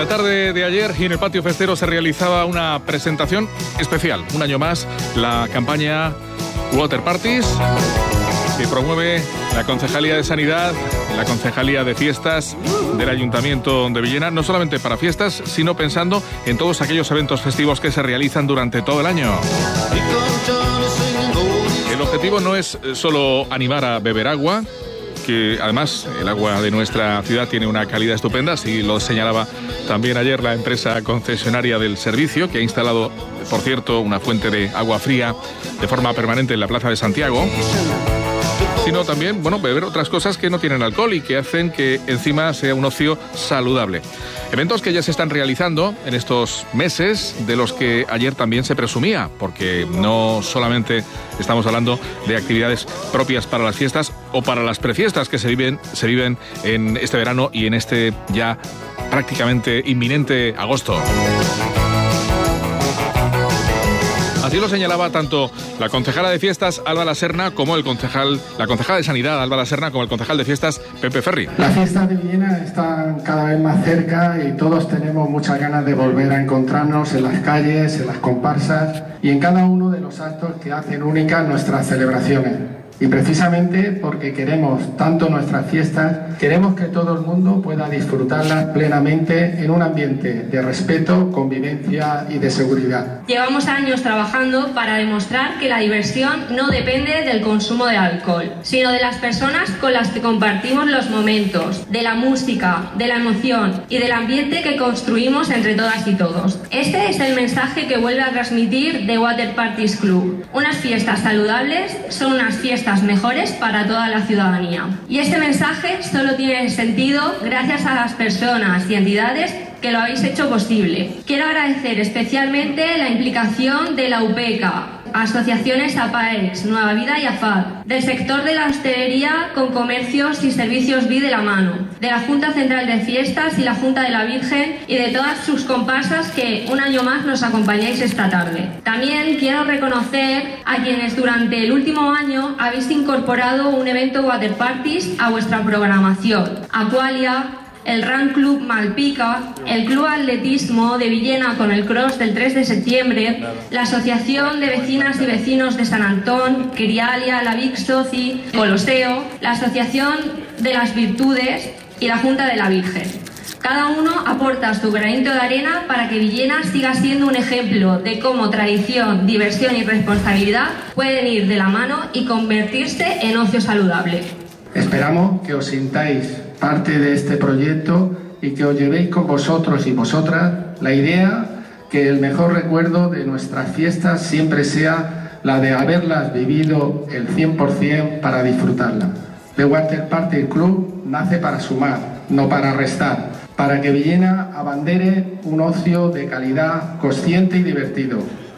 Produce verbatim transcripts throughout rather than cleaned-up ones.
la tarde de ayer y en el patio festero se realizaba una presentación especial. Un año más, la campaña Water Parties, que promueve la Concejalía de Sanidad y la Concejalía de Fiestas del Ayuntamiento de Villena, no solamente para fiestas, sino pensando en todos aquellos eventos festivos que se realizan durante todo el año. El objetivo no es solo animar a beber agua, que además el agua de nuestra ciudad tiene una calidad estupenda, así lo señalaba también ayer la empresa concesionaria del servicio, que ha instalado, por cierto, una fuente de agua fría de forma permanente en la Plaza de Santiago, sino también, bueno, beber otras cosas que no tienen alcohol y que hacen que encima sea un ocio saludable. Eventos que ya se están realizando en estos meses, de los que ayer también se presumía, porque no solamente estamos hablando de actividades propias para las fiestas o para las prefiestas que se viven, se viven en este verano y en este ya prácticamente inminente agosto. Así lo señalaba tanto la concejala de fiestas, Alba La Serna, como el concejal, la concejala de Sanidad, Alba La Serna, como el concejal de fiestas, Pepe Ferri. Las fiestas de Villena están cada vez más cerca y todos tenemos muchas ganas de volver a encontrarnos en las calles, en las comparsas y en cada uno de los actos que hacen únicas nuestras celebraciones. Y precisamente porque queremos tanto nuestras fiestas, queremos que todo el mundo pueda disfrutarlas plenamente en un ambiente de respeto, convivencia y de seguridad. Llevamos años trabajando para demostrar que la diversión no depende del consumo de alcohol, sino de las personas con las que compartimos los momentos, de la música, de la emoción y del ambiente que construimos entre todas y todos. Este es el mensaje que vuelve a transmitir The Water Parties Club. Unas fiestas saludables son unas fiestas mejores para toda la ciudadanía. Y este mensaje solo tiene sentido gracias a las personas y entidades que lo habéis hecho posible. Quiero agradecer especialmente la implicación de la U P E C A, asociaciones APAEX, Nueva Vida y AFAD, del sector de la hostelería con comercios y servicios V I de la mano, de la Junta Central de Fiestas y la Junta de la Virgen y de todas sus comparsas que un año más nos acompañáis esta tarde. También quiero reconocer a quienes durante el último año habéis incorporado un evento Water Parties a vuestra programación. Aqualia, el Run Club Malpica, el Club Atletismo de Villena con el Cross del tres de septiembre, la Asociación de Vecinas y Vecinos de San Antón, Crialia, la Vic Soci, Coloseo, la Asociación de las Virtudes y la Junta de la Virgen. Cada uno aporta su granito de arena para que Villena siga siendo un ejemplo de cómo tradición, diversión y responsabilidad pueden ir de la mano y convertirse en ocio saludable. Esperamos que os sintáis parte de este proyecto y que os llevéis con vosotros y vosotras la idea que el mejor recuerdo de nuestras fiestas siempre sea la de haberlas vivido el cien por cien para disfrutarlas. The Water Party Club nace para sumar, no para restar, para que Villena abandere un ocio de calidad consciente y divertido.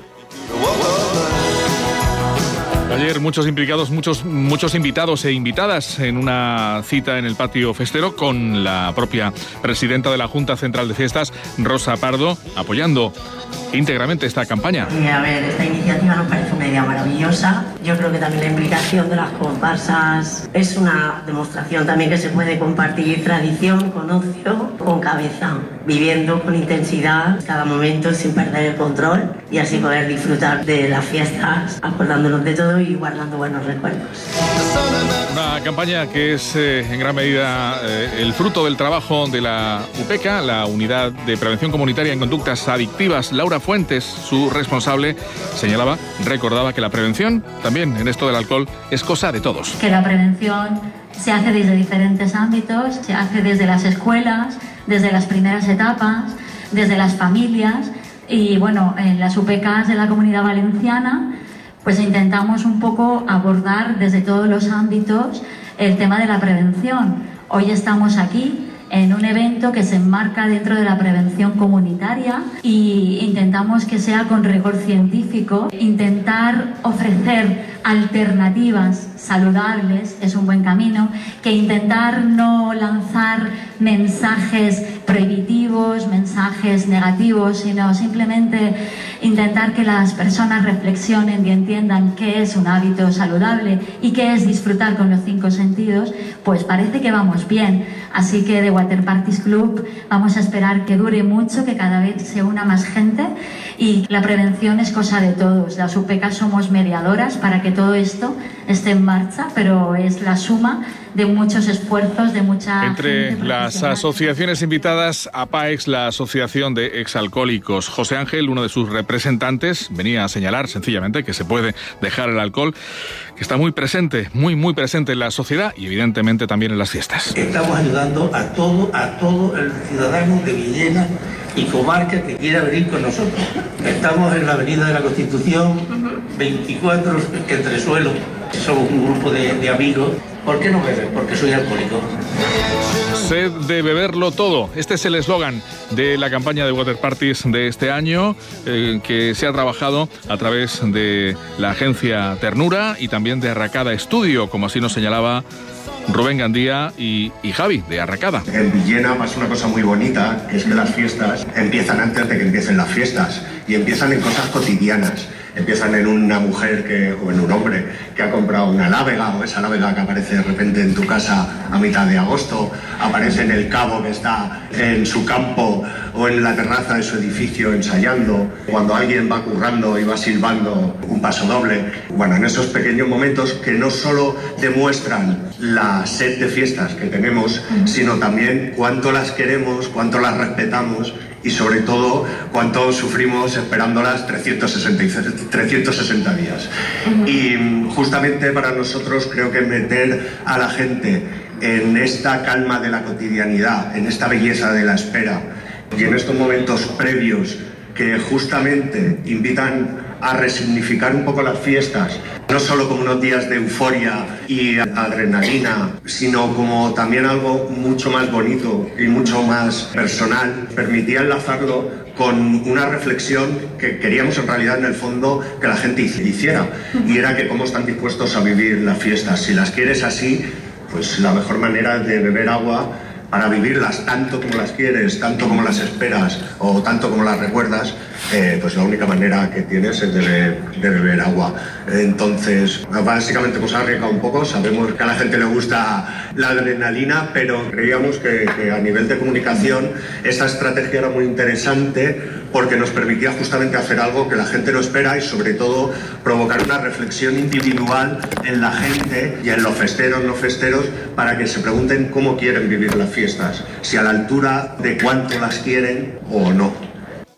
Ayer muchos implicados, muchos, muchos invitados e invitadas en una cita en el patio festero con la propia presidenta de la Junta Central de Fiestas, Rosa Pardo, apoyando íntegramente esta campaña. Y a ver, esta iniciativa nos parece una idea maravillosa. Yo creo que también la implicación de las comparsas es una demostración también que se puede compartir tradición con ocio, con cabeza, viviendo con intensidad cada momento sin perder el control y así poder disfrutar de las fiestas, acordándonos de todo y guardando buenos recuerdos. Una campaña que es eh, en gran medida eh, el fruto del trabajo de la U P E C A, la Unidad de Prevención Comunitaria en Conductas Adictivas. Laura Fuentes, su responsable, señalaba, recordaba que la prevención también en esto del alcohol es cosa de todos. Que la prevención se hace desde diferentes ámbitos, se hace desde las escuelas, desde las primeras etapas, desde las familias y bueno, en las U P E C As de la Comunidad Valenciana pues intentamos un poco abordar desde todos los ámbitos el tema de la prevención. Hoy estamos aquí en un evento que se enmarca dentro de la prevención comunitaria y intentamos que sea con rigor científico, intentar ofrecer alternativas saludables es un buen camino, que intentar no lanzar mensajes prohibitivos, mensajes negativos, sino simplemente intentar que las personas reflexionen y entiendan qué es un hábito saludable y qué es disfrutar con los cinco sentidos, pues parece que vamos bien. Así que de Water Parties Club vamos a esperar que dure mucho, que cada vez se una más gente, y la prevención es cosa de todos. Las U P K somos mediadoras para que todo esto esté en marcha, pero es la suma de muchos esfuerzos, de mucha Entre gente las asociaciones invitadas, APAEX, la Asociación de Exalcohólicos. José Ángel, uno de sus representantes, venía a señalar sencillamente que se puede dejar el alcohol, que está muy presente, muy, muy presente en la sociedad y evidentemente también en las fiestas. Estamos ayudando a todo, a todo el ciudadano de Villena y comarca que quiera venir con nosotros. Estamos en la Avenida de la Constitución, veinticuatro, entre suelos. Somos un grupo de, de amigos. ¿Por qué no bebes? Porque soy alcohólico. Sed de beberlo todo. Este es el eslogan de la campaña de Water Parties de este año, eh, que se ha trabajado a través de la agencia Ternura y también de Arracada Estudio, como así nos señalaba Rubén Gandía y, y Javi, de Arracada. En Villena pasa una cosa muy bonita, que es que las fiestas empiezan antes de que empiecen las fiestas y empiezan en cosas cotidianas. Empiezan en una mujer que, o en un hombre que ha comprado una lávega, o esa lávega que aparece de repente en tu casa a mitad de agosto, aparece en el cabo que está en su campo o en la terraza de su edificio ensayando, cuando alguien va currando y va silbando un paso doble. Bueno, en esos pequeños momentos que no solo demuestran la sed de fiestas que tenemos, sino también cuánto las queremos, cuánto las respetamos y sobre todo cuánto sufrimos esperándolas trescientos sesenta días. Y justamente para nosotros creo que meter a la gente en esta calma de la cotidianidad, en esta belleza de la espera y en estos momentos previos que justamente invitan a resignificar un poco las fiestas, no solo como unos días de euforia y adrenalina, sino como también algo mucho más bonito y mucho más personal, permitía enlazarlo con una reflexión que queríamos en realidad en el fondo que la gente hiciera, y era que cómo están dispuestos a vivir las fiestas. Si las quieres así, pues la mejor manera de beber agua para vivirlas tanto como las quieres, tanto como las esperas o tanto como las recuerdas, eh, pues la única manera que tienes es de beber, de beber agua. Entonces, básicamente pues ha arriesgado un poco, sabemos que a la gente le gusta la adrenalina, pero creíamos que, que a nivel de comunicación esta estrategia era muy interesante porque nos permitía justamente hacer algo que la gente no espera y sobre todo provocar una reflexión individual en la gente y en los festeros, no festeros, para que se pregunten cómo quieren vivir las fiestas, si a la altura de cuánto las quieren o no.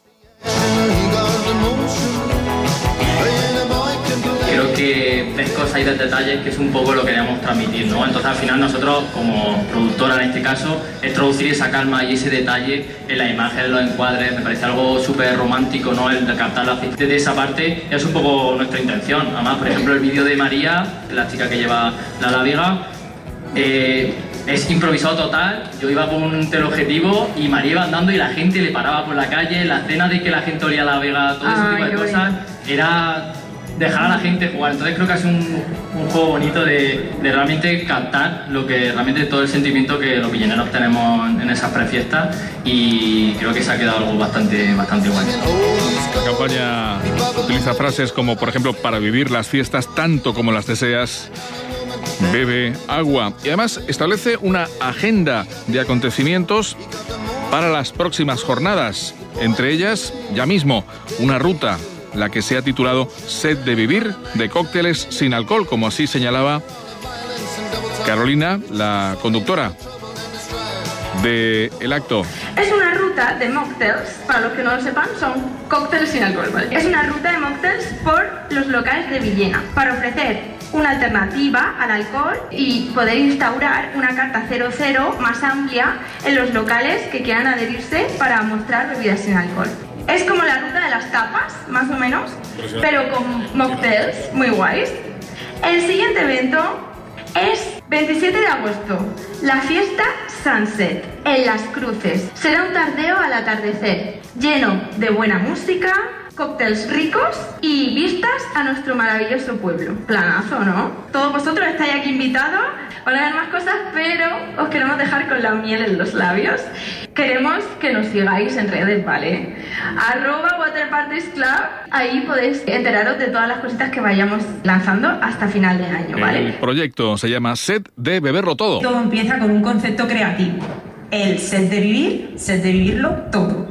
Creo que ves cosas y ves detalles que es un poco lo que queríamos transmitir, ¿no? Entonces al final nosotros, como productora en este caso, es traducir esa calma y ese detalle en la imagen, en los encuadres. Me parece algo súper romántico, ¿no? El de captar la fiesta de esa parte es un poco nuestra intención. Además, por ejemplo, el vídeo de María, la chica que lleva la lávega, eh, es improvisado total. Yo iba por un teleobjetivo y María iba andando y la gente le paraba por la calle. La escena de que la gente olía la vega, todo ese Ay, tipo de cosas, era dejar a la gente jugar. Entonces creo que es un, un juego bonito de, de realmente captar lo que realmente todo el sentimiento que los villeneros tenemos en esas prefiestas, y creo que se ha quedado algo bastante, bastante guay. La campaña utiliza frases como, por ejemplo, para vivir las fiestas tanto como las deseas, bebe agua. Y además establece una agenda de acontecimientos para las próximas jornadas. Entre ellas, ya mismo, una ruta, la que se ha titulado Sed de Vivir, de cócteles sin alcohol, como así señalaba Carolina, la conductora del acto. Es una ruta de mocktails, para los que no lo sepan, son cócteles sin alcohol, ¿vale? Es una ruta de mocktails por los locales de Villena, para ofrecer una alternativa al alcohol y poder instaurar una carta cero cero más amplia en los locales que quieran adherirse para mostrar bebidas sin alcohol. Es como la ruta de las tapas, más o menos, pero con mocktails muy guays. El siguiente evento es veintisiete de agosto, la fiesta Sunset, en Las Cruces. Será un tardeo al atardecer, lleno de buena música, cócteles ricos y vistas a nuestro maravilloso pueblo. Planazo, ¿no? Todos vosotros estáis aquí invitados, van a haber más cosas, pero os queremos dejar con la miel en los labios. Queremos que nos sigáis en redes, ¿vale? Arroba Water Parties Club, ahí podéis enteraros de todas las cositas que vayamos lanzando hasta final de año, ¿vale? El proyecto se llama Sed de Beberlo Todo. Todo empieza con un concepto creativo. el set de vivir, set de vivirlo todo.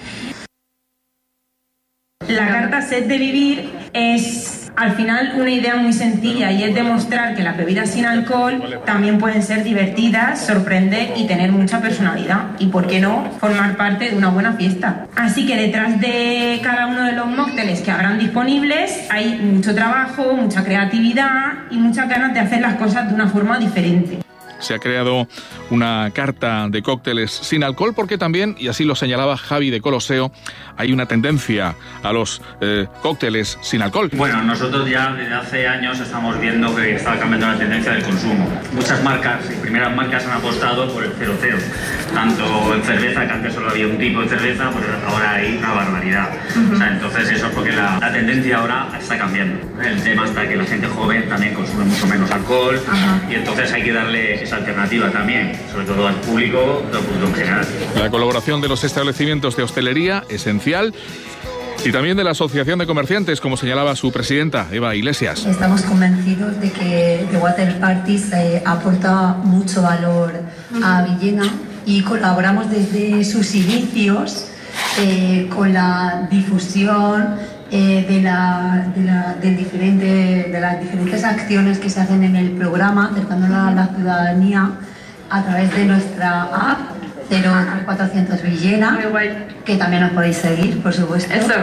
La carta set de vivir es al final una idea muy sencilla y es demostrar que las bebidas sin alcohol también pueden ser divertidas, sorprender y tener mucha personalidad y, por qué no, formar parte de una buena fiesta. Así que detrás de cada uno de los mocteles que habrán disponibles hay mucho trabajo, mucha creatividad y muchas ganas de hacer las cosas de una forma diferente. Se ha creado una carta de cócteles sin alcohol porque también, y así lo señalaba Javi de Coloseo, hay una tendencia a los eh, cócteles sin alcohol. Bueno, nosotros ya desde hace años estamos viendo que está cambiando la tendencia del consumo. Muchas marcas y primeras marcas han apostado por el cero cero, tanto en cerveza, que antes solo había un tipo de cerveza, pues ahora hay una barbaridad. Uh-huh. O sea, entonces eso es porque la, la tendencia ahora está cambiando. El tema está que la gente joven también consume mucho menos alcohol. Uh-huh. Y entonces hay que darle esa alternativa también, sobre todo al público, al público en general. La colaboración de los establecimientos de hostelería, esencial, y también de la Asociación de Comerciantes, como señalaba su presidenta, Eva Iglesias. Estamos convencidos de que The Water Parties eh, aporta mucho valor a Villena y colaboramos desde sus inicios eh, con la difusión eh, de, la, de, la, del diferente, de las diferentes acciones que se hacen en el programa, acercándola a la ciudadanía a través de nuestra app cero tres cuatrocientos Villena, que también nos podéis seguir, por supuesto. Eso.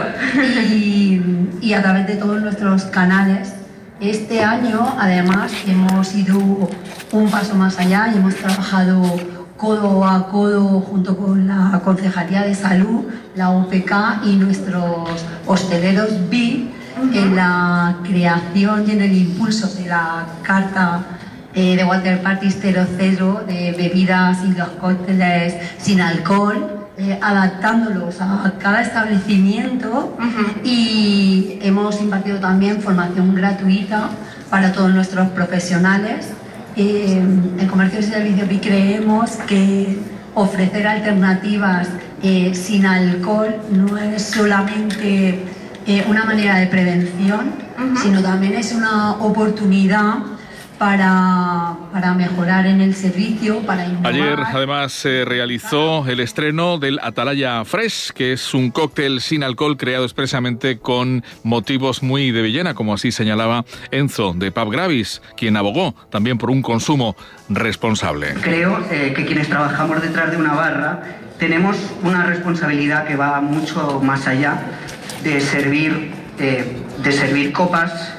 Y, y a través de todos nuestros canales. Este año, además, hemos ido un paso más allá y hemos trabajado codo a codo junto con la Concejalía de Salud, la U P K y nuestros hosteleros B I en la creación y en el impulso de la carta Eh, de Water Parties cero cero, de bebidas y los cócteles sin alcohol, eh, adaptándolos a cada establecimiento. Uh-huh. Y hemos impartido también formación gratuita para todos nuestros profesionales. Eh, en Comercios y Servicios B I creemos que ofrecer alternativas eh, sin alcohol no es solamente eh, una manera de prevención, uh-huh, sino también es una oportunidad Para, para mejorar en el servicio, para innovar. Ayer, además, se realizó el estreno del Atalaya Fresh, que es un cóctel sin alcohol creado expresamente con motivos muy de Villena, como así señalaba Enzo, de Pub Gravis, quien abogó también por un consumo responsable. Creo eh, que quienes trabajamos detrás de una barra tenemos una responsabilidad que va mucho más allá de servir, eh, de servir copas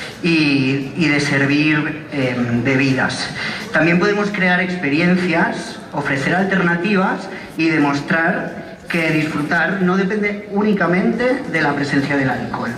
Y, y de servir eh, bebidas. También podemos crear experiencias, ofrecer alternativas y demostrar que disfrutar no depende únicamente de la presencia del alcohol.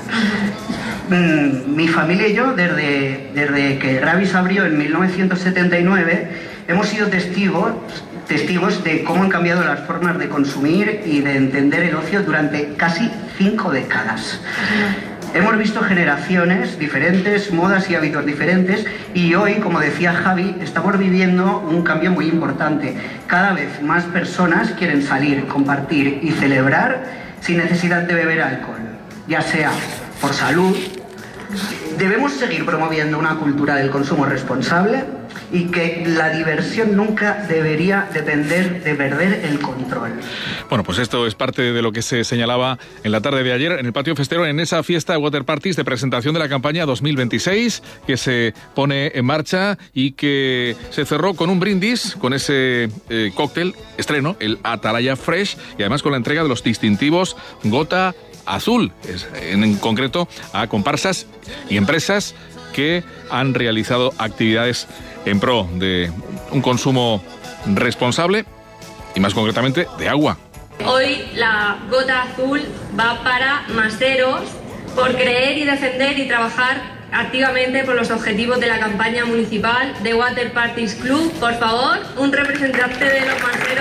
Mm, mi familia y yo, desde, desde que Gravis abrió en mil novecientos setenta y nueve, hemos sido testigos, testigos de cómo han cambiado las formas de consumir y de entender el ocio durante casi cinco décadas. Hemos visto generaciones diferentes, modas y hábitos diferentes, y hoy, como decía Javi, estamos viviendo un cambio muy importante. Cada vez más personas quieren salir, compartir y celebrar sin necesidad de beber alcohol, ya sea por salud. Debemos seguir promoviendo una cultura del consumo responsable y que la diversión nunca debería depender de perder el control. Bueno, pues esto es parte de lo que se señalaba en la tarde de ayer en el Patio Festero, en esa fiesta de Water Parties de presentación de la campaña dos mil veintiséis, que se pone en marcha y que se cerró con un brindis, con ese eh, cóctel estreno, el Atalaya Fresh, y además con la entrega de los distintivos Gota Azul, en, en concreto a comparsas y empresas que han realizado actividades en pro de un consumo responsable y más concretamente de agua. Hoy la Gota Azul va para Maseros por creer y defender y trabajar activamente por los objetivos de la campaña municipal de Water Parties Club. Por favor, un representante de los maseros.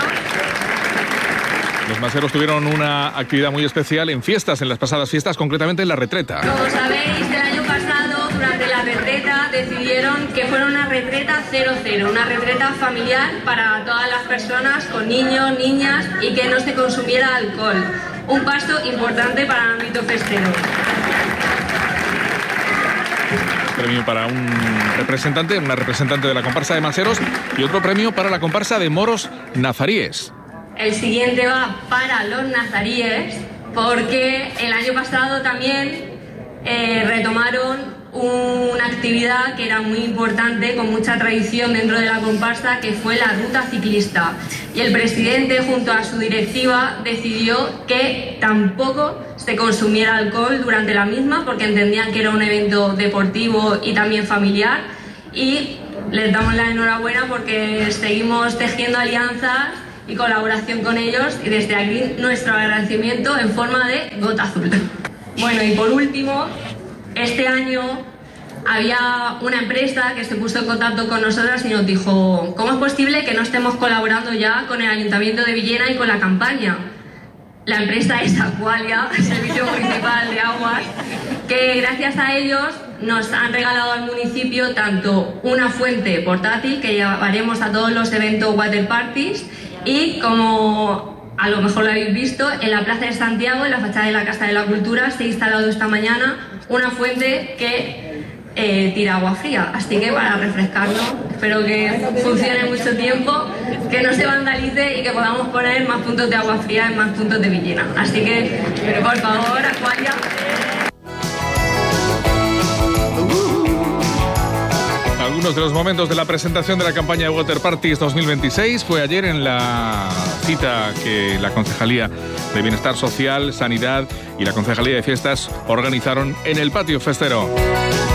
Los maseros tuvieron una actividad muy especial en fiestas, en las pasadas fiestas, concretamente en la retreta. Como sabéis, el año pasado, durante la retreta, decidieron que fuera una retreta cero cero, una retreta familiar para todas las personas con niños, niñas y que no se consumiera alcohol. Un paso importante para el ámbito festero. premio para un representante, una representante de la comparsa de Maseros y otro premio para la comparsa de moros nazaríes. El siguiente va para los nazaríes porque el año pasado también eh, retomaron una actividad que era muy importante, con mucha tradición dentro de la comparsa, que fue la ruta ciclista. Y el presidente, junto a su directiva, decidió que tampoco se consumiera alcohol durante la misma, porque entendían que era un evento deportivo y también familiar. Y les damos la enhorabuena porque seguimos tejiendo alianzas y colaboración con ellos, y desde aquí nuestro agradecimiento en forma de gota azul. Bueno, y por último, este año había una empresa que se puso en contacto con nosotras y nos dijo: ¿cómo es posible que no estemos colaborando ya con el Ayuntamiento de Villena y con la campaña? La empresa es Aqualia, Servicio Municipal de Aguas, que gracias a ellos nos han regalado al municipio tanto una fuente portátil que llevaremos a todos los eventos water parties, y como a lo mejor lo habéis visto, en la Plaza de Santiago, en la fachada de la Casa de la Cultura, se ha instalado esta mañana una fuente que eh, tira agua fría. Así que para refrescarnos, espero que funcione mucho tiempo, que no se vandalice y que podamos poner más puntos de agua fría en más puntos de Villena. Así que, por favor, Aqualia. Algunos de los momentos de la presentación de la campaña de Water Parties dos mil veintiséis fue ayer en la cita que la Concejalía de Bienestar Social, Sanidad y la Concejalía de Fiestas organizaron en el Patio Festero.